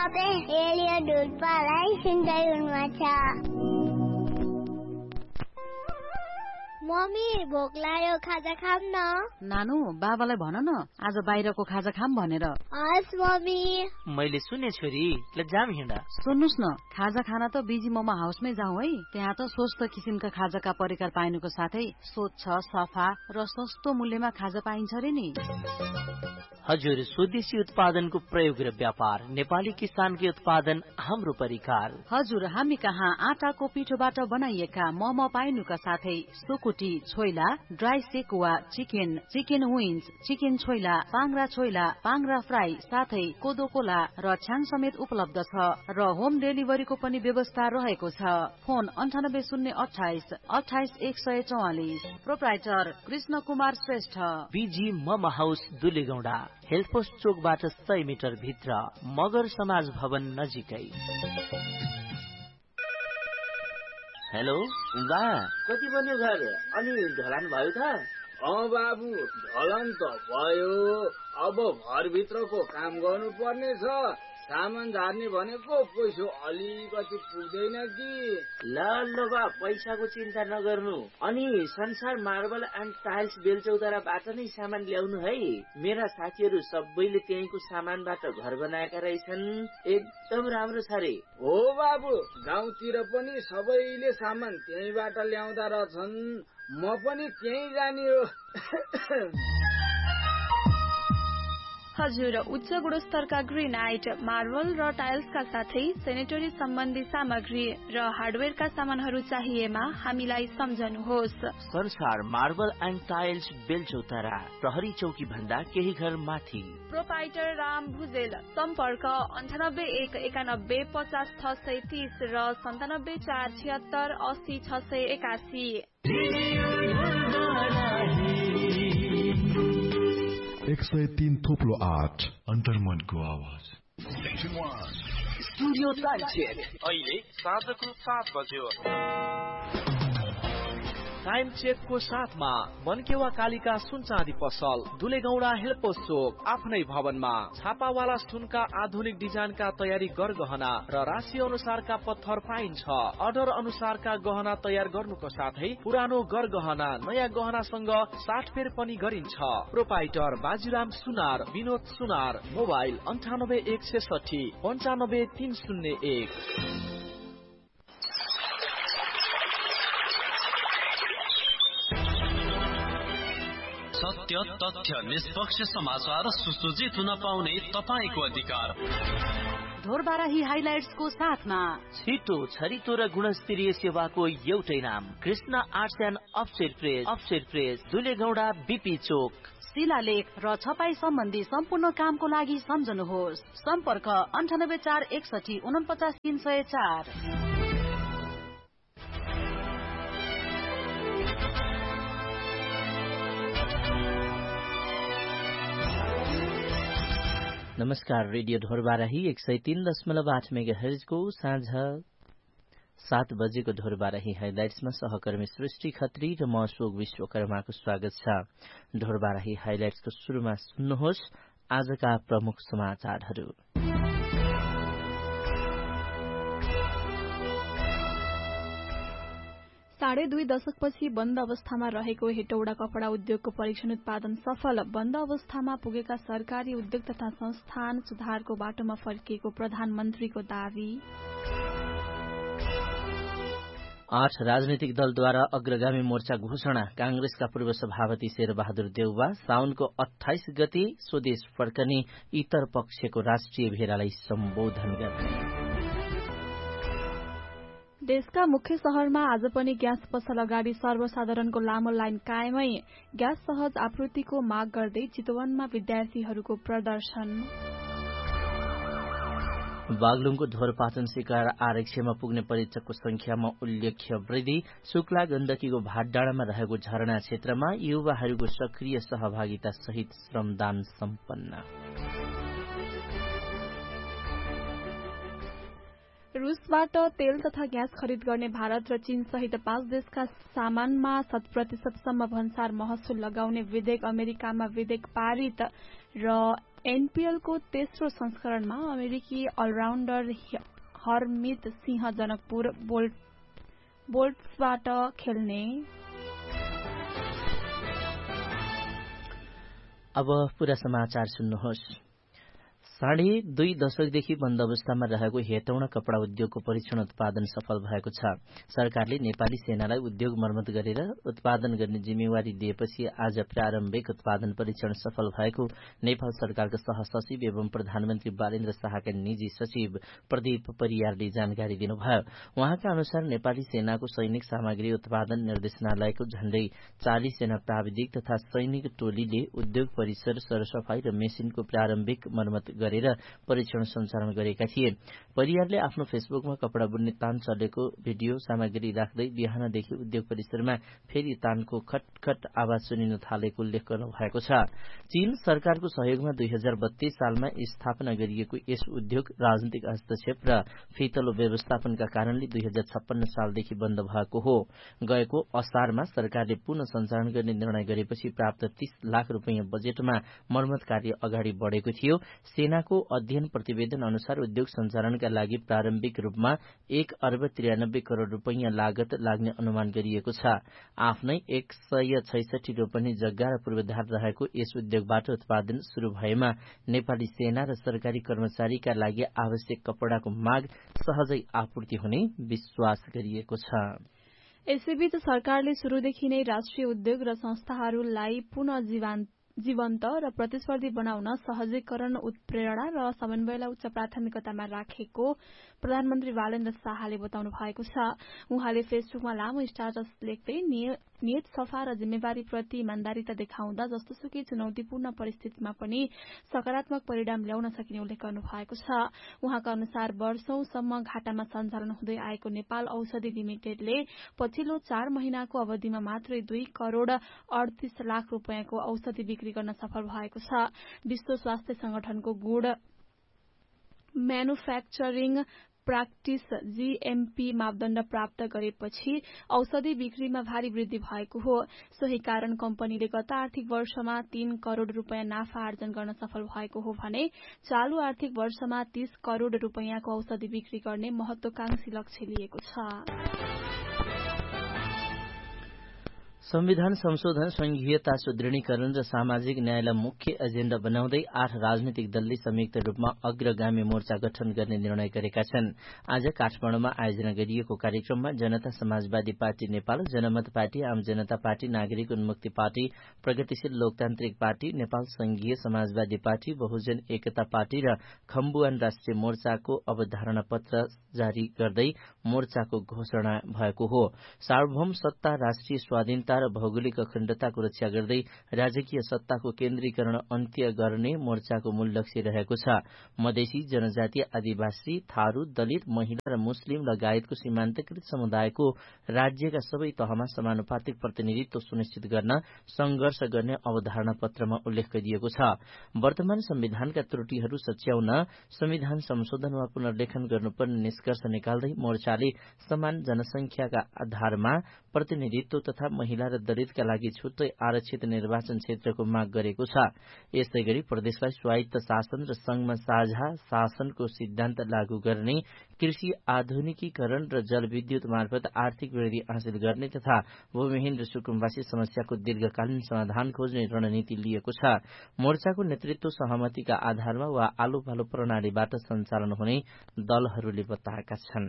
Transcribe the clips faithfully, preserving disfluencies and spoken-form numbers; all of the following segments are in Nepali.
तपाईँ रेडियो ढुल्पालाई सुन्दै हुनुहुन्छ। मम्मी भोक लाग्यो, खाजा खाम न। नानु बाबालाई भन न आज बाहिरको खाजा खाम भनेर। हस् मम्मी। मैले सुने छोरी, ल जाम हिँडा। सुन्नुस् न, खाजा खाना त बिजी मोमो हाउसमै जाउँ है। त्यहाँ त स्वस्थ किसिमका खाजाका परिकार पाइनुको साथै स्वच्छ, सफा र सस्तो मूल्यमा खाजा पाइन्छ रे नि। हजुर, स्वदेशी उत्पादनको प्रयोग र व्यापार, नेपाली किसानकै उत्पादन, हाम्रो परिकार। हजुर, हामी कहाँ आटाको पिठोबाट बनाइएका मोमो पाइनुका साथै सुकुटी, choila, dry sekuwa, chicken, chicken wings, chicken choila, पाङ्रा choila, पाङ्रा fry, साथै कोदो कोला र छ्याङ समेत उपलब्ध छ र होम डेलिभरीको पनि व्यवस्था रहेको छ। फोन अन्ठानब्बे शून्य अठाइस अठाइस एक सय चौवालिस। Proprietor Krishna Kumar Shrestha. Busy momo house दुलेगौडा, health post चोकबाट सय मिटर भित्र, मगर समाज भवन नजिकै। हेलो बा, कति बन्यो घर? अनि ढलान भयो त? अँ बाबु, ढलान त भयो। अब घरभित्रको काम गर्नु पर्ने छ। सामान झार्ने भनेको पैसा अलिकति पुग्दैन कि। ल ल बा, पैसाको चिन्ता नगर्नु। अनि संसार मार्बल एन्ड टाइल्स बेलचौताराबाट नै सामान ल्याउनु है। मेरा साथीहरू सबैले त्यहीँको सामानबाट घर बनाएका रहेछन्। एकदम राम्रो छ रे। हो बाबु, गाउँतिर पनि सबैले सामान त्यहीँबाट ल्याउँदा रहेछन्। म पनि त्यहीँ जाने हो। हजुर, उच्च गुणस्तरका ग्रेनाइट, मार्बल र टाइल्सका साथै सेनेटरी सम्बन्धी सामग्री र हार्डवेयरका सामानहरू चाहिएमा हामीलाई सम्झनुहोस्। संसार मार्बल एन्ड टाइल्स बेलचौतारा, प्रहरी चौकी भन्दा केही घर माथि। प्रोपाइटर राम भुजेल। सम्पर्क अन्ठानब्बे एक एकानब्बे पचास छ सय तीस र सन्तानब्बे चार छिहत्तर अस्सी छ सय एकासी। एक सय तीन थोप्लो आठ अन्तर्मनको आवाज। स्टुडियो टाइम चेक अहिले साँझको सात बज्यो। टाइम चेकको साथमा मनकेवा कालिका सुनचाँदी पसल, दुलेगौडा हेल्पोस चोक, आफ्नै भवनमा छापावाला सुनका आधुनिक डिजाइनका तयारी गरगहना र राशि अनुसारका पत्थर पाइन्छ। अर्डर अनुसारका गहना तयार गर्नुको साथै पुरानो गरगहना नयाँ गहनासँग साटफेर पनि गरिन्छ। प्रोपाइटर बाजीराम सुनार, विनोद सुनार। मोबाइल अन्ठानब्बे एक छेसठी पन्चानब्बे तीन शून्य एक। सत्य, तथ्य, निष्पक्ष समाचार सुसज्जित हुन पाउने तपाईको अधिकार। ढोरबाराही हाइलाइट्सको साथमा छिटो, छरितो र गुणस्तरीय सेवाको एउटै नाम, Krishna arts and offset press. Offset press, दुलेगौडा, BP चोक। शिलालेख र छपाई सम्बन्धी सम्पूर्ण कामको लागि सम्झनुहोस्। सम्पर्क अन्ठानब्बे चार एकसठी उनपचास तीन सय चार। नमस्कार, रेडियो ढोरबाराही एक सय तीन दशमलव आठ मेगा हर्जको साँझ सात बजेको ढोरबाराही हाइलाइट्समा सहकर्मी सृष्टि खत्री र म अशोक विश्वकर्माको स्वागत छ। ढोरबाराही हाइलाइट्सको सुरुमा सुन्नुहोस् आजका प्रमुख समाचारहरू। साढे दुई दशकपछि बन्द अवस्थामा रहेको हेटौडा कपड़ा उद्योगको परीक्षण उत्पादन सफल। बन्द अवस्थामा पुगेका सरकारी उद्योग तथा संस्थान सुधारको बाटोमा फर्किएको प्रधानमन्त्रीको दावी। आठ राजनीतिक दलद्वारा अग्रगामी मोर्चा घोषणा। कांग्रेसका पूर्व सभापति शेरबहादुर देउवा साउनको अठाइस गते स्वदेश फर्कने इतर पक्षको राष्ट्रिय भेलालाई सम्बोधन गर्ने। देशका मुख्य शहरमा आज पनि ग्यास पसल अगाडि सर्वसाधारणको लामो लाइन कायमै। ग्यास सहज आपूर्तिको माग गर्दै चितवनमा विद्यार्थीहरूको प्रदर्शन। बागलुङको ढोरपाचन शिकार आरक्षमा पुग्ने पर्यटकको संख्यामा उल्लेख्य वृद्धि। शुक्ला गण्डकीको भाटडाँडामा रहेको झरना क्षेत्रमा युवाहरूको सक्रिय सहभागिता सहित श्रमदान सम्पन्न। रूसबाट तेल तथा ग्यास खरिद गर्ने भारत र चीन सहित पाँच देशका सामानमा शत प्रतिशतसम्म भन्सार महसुल लगाउने विधेयक अमेरिकामा विधेयक पारित र एनपीएलको तेस्रो संस्करणमा अमेरिकी अलराउन्डर हरमित सिंह जनकपुर बोल्ट बोल्ट्सबाट खेल्ने। अब पूरा समाचार सुन्नुहोस्। साढे दुई दशकदेखि बन्द अवस्थामा रहेको हेटौँडा कपड़ा उद्योगको परीक्षण उत्पादन सफल भएको छ। सरकारले नेपाली सेनालाई उद्योग मर्मत गरेर उत्पादन गर्ने जिम्मेवारी दिएपछि आज प्रारम्भिक उत्पादन परीक्षण सफल भएको नेपाल सरकारका सहसचिव एवं प्रधानमन्त्री बालेन्द्र शाहका निजी सचिव प्रदीप परियारले जानकारी दिनुभयो। उहाँका अनुसार नेपाली सेनाको सैनिक सामग्री उत्पादन निर्देशनालयको झण्डै चालिस जना प्राविधिक तथा सैनिक टोलीले उद्योग परिसर सरसफाई र मेसिनको प्रारम्भिक मर्मत गरेर परीक्षण सञ्चालन गरेका थिए। परियारले आफ्नो फेसबुकमा कपड़ा बुन्ने तान चलेको भिडियो सामग्री राख्दै बिहानदेखि उद्योग परिसरमा फेरि तानको खटखट आवाज सुनिन थालेको उल्लेख गर्नु भएको छ। चीन सरकारको सहयोगमा दुई हजार बत्तीस सालमा स्थापना गरिएको यस उद्योग राजनीतिक हस्तक्षेप र फितलो व्यवस्थापनका कारणले दुई हजार छप्पन्न सालदेखि बन्द भएको हो। गएको असारमा सरकारले पुनः सञ्चालन गर्ने निर्णय गरेपछि प्राप्त तीस लाख रुपियाँ बजेटमा मर्मत कार्य अगाडि बढ़ेको थियो। सेनाको अध्ययन प्रतिवेदन अनुसार उद्योग सञ्चालनका लागि प्रारम्भिक रूपमा एक अर्ब त्रियानब्बे करोड़ रुपियाँ लागत लाग्ने अनुमान गरिएको छ। आफ्नै एक सय छैसठी रोपनी जग्गा र पूर्वाधार रहेको यस उद्योगबाट उत्पादन शुरू भएमा नेपाली सेना र सरकारी कर्मचारीका लागि आवश्यक कपड़ाको माग सहजै आपूर्ति हुने विश्वास गरिएको छ। यसैबीच सरकारले शुरूदेखि नै राष्ट्रिय उद्योग र संस्थाहरूलाई पुनः जीवान्त जीवन्त र प्रतिस्पर्धी बनाउन सहजीकरण उत्प्रेरणा र समन्वयलाई उच्च प्राथमिकतामा राखेको प्रधानमन्त्री बालेन्द्र शाहले बताउनु भएको छ। उहाँले फेसबुकमा लामो स्टाटस लेख्दै नियत सफा र जिम्मेवारीप्रति इमान्दारिता देखाउँदा जस्तोसुकै चुनौतीपूर्ण परिस्थितिमा पनि सकारात्मक परिणाम ल्याउन सकिने उल्लेख गर्नु भएको छ। उहाँका अनुसार वर्षौंसम्म घाटामा सञ्चालन हुँदै आएको नेपाल औषधि लिमिटेडले पछिल्लो चार महिनाको अवधिमा मात्रै दुई करोड़ अडतीस लाख रुपियाँको औषधि बिक्री गर्न सफल भएको छ। विश्व स्वास्थ्य संगठनको गुड म्यानुफ्याक्चरिङ प्राक्टिस जीएमपी मापदण्ड प्राप्त गरेपछि औषधि बिक्रीमा भारी वृद्धि भएको हो। सोही कारण कम्पनीले गत आर्थिक वर्षमा तीन करोड़ रुपियाँ नाफा आर्जन गर्न सफल भएको हो भने चालू आर्थिक वर्षमा तीस करोड़ रुपियाँको औषधि बिक्री गर्ने महत्वाकांक्षी लक्ष्य लिएको छ। संविधान संशोधन, संघीयता सुदृढीकरण र सामाजिक न्यायलाई मुख्य एजेण्डा बनाउँदै आठ राजनीतिक दलले संयुक्त रूपमा अग्रगामी मोर्चा गठन गर्ने निर्णय गरेका छन्। आज काठमाडौँमा आयोजना गरिएको कार्यक्रममा जनता समाजवादी पार्टी नेपाल, जनमत पार्टी, आम जनता पार्टी, नागरिक उन्मुक्ति पार्टी, प्रगतिशील लोकतान्त्रिक पार्टी, नेपाल संघीय समाजवादी पार्टी, बहुजन एकता पार्टी र खम्बुवान राष्ट्रिय मोर्चाको अवधारणा पत्र जारी गर्दै मोर्चाको घोषणा भएको हो। सार्वभौम सत्ता, राष्ट्रिय स्वाधीनता र भौगोलिक अखण्डताको रक्षा गर्दै राजकीय सत्ताको केन्द्रीकरण अन्त्य गर्ने मोर्चाको मूल लक्ष्य रहेको छ। मधेसी, जनजातीय, आदिवासी, थारू, दलित, महिला र मुस्लिम लगायतको सीमान्तकृत समुदायको राज्यका सबै तहमा समानुपातिक प्रतिनिधित्व सुनिश्चित गर्न संघर्ष गर्ने अवधारणा पत्रमा उल्लेख गरिएको छ। वर्तमान संविधानका त्रुटिहरू सच्याउन संविधान संशोधन वा पुनर्लेखन गर्नुपर्ने निष्कर्ष निकाल्दै मोर्चाले समान जनसंख्याका आधारमा प्रतिनिधित्व तथा महिला र दलितका लागि छुट्टै आरक्षित निर्वाचन क्षेत्रको माग गरेको छ। यसै गरी प्रदेशलाई स्वायत्त शासन र संघमा साझा शासनको सिद्धान्त लागू गर्ने, कृषि आधुनिकीकरण र जलविद्युत मार्फत आर्थिक वृद्धि हासिल गर्ने तथा भूमिहीन र सुकुम्बासी समस्याको दीर्घकालीन समाधान खोज्ने रणनीति लिएको छ। मोर्चाको नेतृत्व सहमतिका आधारमा वा आलो पालो प्रणालीबाट सञ्चालन हुने दलहरूले बताएका छन्।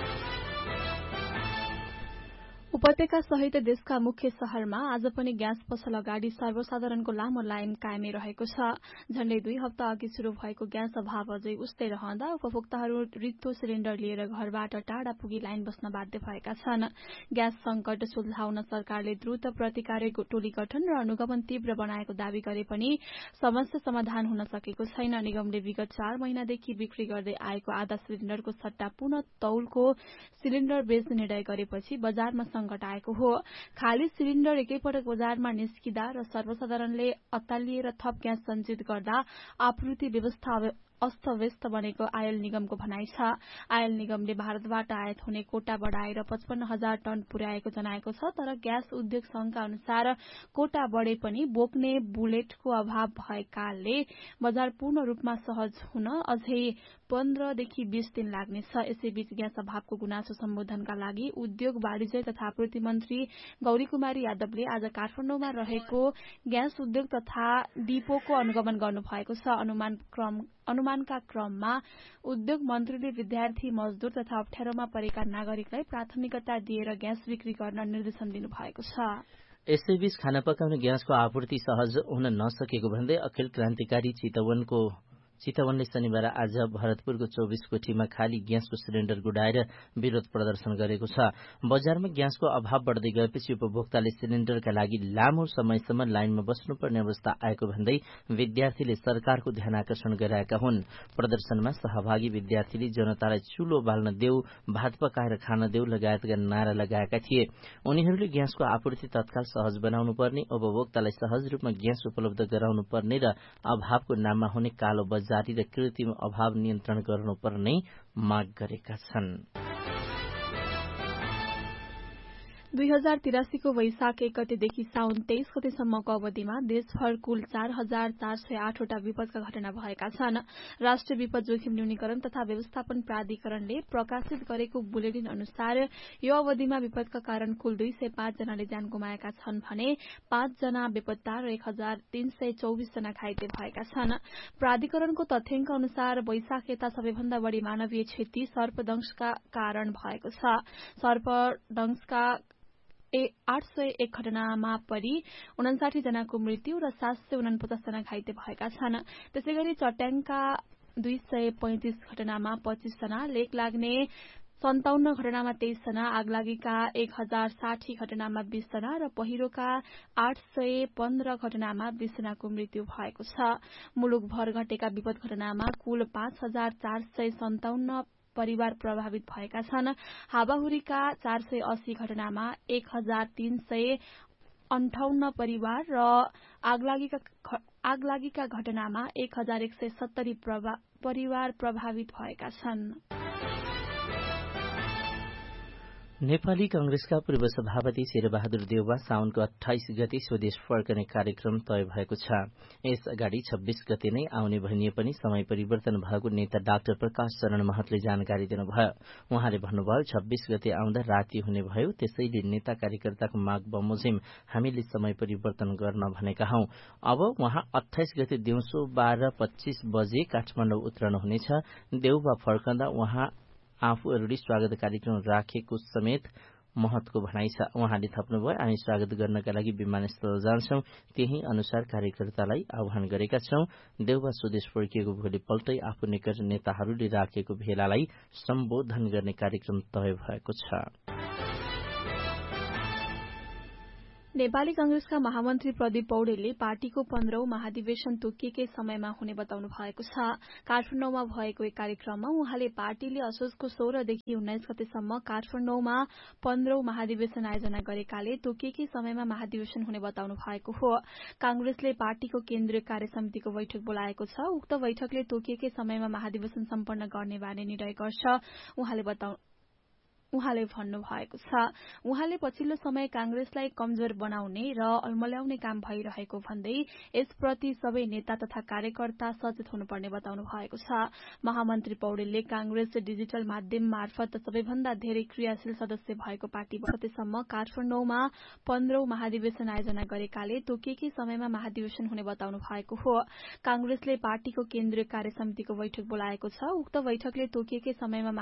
उपत्यका सहित देशका मुख्य शहरमा आज पनि ग्यास पसल अगाडि सर्वसाधारणको लामो लाइन कायमै रहेको छ। झण्डै दुई हप्ता अघि शुरू भएको ग्यास अभाव अझै उस्तै रहँदा उपभोक्ताहरू रित्तो सिलिण्डर लिएर घरबाट टाढा पुगी लाइन बस्न बाध्य भएका छन्। ग्यास संकट सुल्झाउन सरकारले द्रुत प्रतिकार टोली गठन र अनुगमन तीव्र बनाएको दावी गरे पनि समस्या समाधान हुन सकेको छैन। निगमले विगत चार महिनादेखि बिक्री गर्दै आएको आधा सिलिण्डरको सट्टा पुनः तौलको सिलिण्डर बेच्ने निर्णय गरेपछि बजारमा संकट आएको हो। खाली सिलिन्डर एकैपटक बजारमा निस्किँदा र सर्वसाधारणले अत्तालिएर थप ग्यास सञ्चित गर्दा आपूर्ति व्यवस्था अस्तव्यस्त बनेको आयल निगमको भनाइ छ। आयल निगमले भारतबाट आयात हुने कोटा बढाएर पचपन्न हजार टन पुर्याएको जनाएको छ, तर ग्यास उद्योग संघका अनुसार कोटा बढे पनि बोक्ने बुलेटको अभाव भएकाले बजार पूर्ण रूपमा सहज हुन अझै पन्ध्रदेखि बीस दिन लाग्नेछ। यसैबीच ग्यास अभावको गुनासो सम्बोधनका लागि उद्योग वाणिज्य तथा आपूर्ति मन्त्री गौरी कुमारी यादवले आज काठमाडौँमा रहेको ग्यास उद्योग तथा डिपोको अनुगमन गर्नुभएको छ। अनुमान क्रम अनुमानका क्रममा उद्योग मन्त्रीले विद्यार्थी, मजदूर तथा अप्ठ्यारोमा परेका नागरिकलाई प्राथमिकता दिएर ग्यास बिक्री गर्न निर्देशन दिनुभएको छ। यसैबीच खाना पकाउने ग्यासको आपूर्ति सहज हुन नसकेको भन्दै अखिल क्रान्तिकारी चितवनको चितवनले शनिबार आज भरतपुरको चौबिस कोठीमा खाली ग्यासको सिलिण्डर गुडाएर विरोध प्रदर्शन गरेको छ। बजारमा ग्यासको अभाव बढ्दै गएपछि उपभोक्ताले सिलिण्डरका लागि लामो समयसम्म लाइनमा बस्नुपर्ने अवस्था आएको भन्दै विद्यार्थीले सरकारको ध्यान आकर्षण गराएका हुन्। प्रदर्शनमा सहभागी विद्यार्थीले जनतालाई चुलो बाल्न देऊ, भात पकाएर खान देऊ लगायतका नारा लगाएका थिए। उनीहरूले ग्यासको आपूर्ति तत्काल सहज बनाउनु पर्ने, उपभोक्तालाई सहज रूपमा ग्यास उपलब्ध गराउनु पर्ने र अभावको नाममा हुने कालो जारी र कृत्रिम अभाव नियन्त्रण गर्नुपर्ने माग गरेका छन्। दुई हजार तिरासीको वैशाख एक गतेदेखि साउन तेइस गतेसम्मको अवधिमा देशभर कुल चार हजार चार सय आठवटा विपदका घटना भएका छन्। राष्ट्रिय विपद जोखिम न्यूनीकरण तथा व्यवस्थापन प्राधिकरणले प्रकाशित गरेको बुलेटिन अनुसार यो अवधिमा विपदका कारण कुल दुई सय पाँच जनाले ज्यान गुमाएका छन् भने पाँच जना बेपत्ता र एक हजार तीन सय चौबिस जना घाइते भएका छन्। प्राधिकरणको तथ्याङ्क अनुसार वैशाख यता सबैभन्दा बढ़ी मानवीय क्षति सर्पदंशका कारण भएको छ। सर्पदंशका आठ सय एक घटनामा परि उनासाठी जनाको मृत्यु र सात सय उनपचास जना घाइते भएका छन्। त्यसै गरी चट्याङका दुई सय पैंतिस घटनामा पच्चीस जना, लेक लाग्ने सन्ताउन्न घटनामा तेइस जना, आगलागीका एक हजार साठी घटनामा बीस जना र पहिरोका आठ सय पन्ध्र घटनामा बीस जनाको मृत्यु भएको छ। मुलुकभर घटेका विपद घटनामा कुल पाँच हजार चार सय सन्ताउन्न परिवार प्रभावित भएका छन्। हावाहुरीका चार सय अस्सी घटनामा एक हजार तीन सय अन्ठाउन्न परिवार र आगलागीका आगलागीका घटनामा एक हजार एक सय सत्तरी परिवार प्रभावित भएका छन्। नेपाली कांग्रेसका पूर्व सभापति शेरबहादुर देउवा साउनको अठाइस गते स्वदेश फर्कने कार्यक्रम तय भएको छ। यस अगाडि छब्बीस गते नै आउने भनिए पनि समय परिवर्तन भएको नेता डाक्टर प्रकाश चरण महतले जानकारी दिनुभयो। उहाँले भन्नुभयो, छब्बीस गते आउँदा राति हुने भयो, त्यसैले नेता कार्यकर्ताको माग बमोजिम हामीले समय परिवर्तन गर्न भनेका हौं। अब उहाँ अठाइस गते दिउँसो बाह्र पच्चीस बजे काठमाडौँ उत्रनुहुनेछ। देउवा फर्कँदा उहाँ आफूहरूले स्वागत कार्यक्रम राखेको समेत महतको भनाइ छ। उहाँले थप्नुभयो, हामी स्वागत गर्नका लागि विमानस्थल जान्छौं, त्यही अनुसार कार्यकर्तालाई आह्वान गरेका छौं। देउवा स्वदेश फर्किएको भोलिपल्टै आफू निकट नेताहरूले राखेको भेलालाई सम्बोधन गर्ने कार्यक्रम तय भएको छ। नेपाली कांग्रेसका महामन्त्री प्रदीप पौडेलले पार्टीको पन्ध्रौं महाधिवेशन तोकिएकै समयमा हुने बताउनु भएको छ। काठमाडौँमा भएको एक कार्यक्रममा उहाँले पार्टीले असोजको सोह्रदेखि उन्नाइस गतेसम्म काठमाडौँमा पन्ध्रौं महाधिवेशन आयोजना गरेकाले तोकिएकै समयमा महाधिवेशन हुने बताउनु भएको हो। कांग्रेसले पार्टीको केन्द्रीय कार्य समितिको बैठक बोलाएको छ। उक्त बैठकले तोकिएकै समयमा महाधिवेशन सम्पन्न गर्ने बारे निर्णय गर्छ, उहाँले बताउनु उहाँले भन्नुभएको छ। उहाँले पछिल्लो समय कांग्रेसलाई कमजोर बनाउने र अल्मल्याउने काम भइरहेको भन्दै यसप्रति सबै नेता तथा कार्यकर्ता सचेत हुनुपर्ने बताउनु भएको छ। महामन्त्री पौडेलले कांग्रेस डिजिटल माध्यम मार्फत सबैभन्दा धेरै क्रियाशील सदस्य भएको पार्टी गतेसम्म काठमाडौँमा पन्ध्रौं महाधिवेशन आयोजना गरेकाले तोकिएकै समयमा महाधिवेशन हुने बताउनु भएको हो। कांग्रेसले पार्टीको केन्द्रीय कार्य समितिको बैठक बोलाएको छ। उक्त बैठकले तोकिएकै समयमा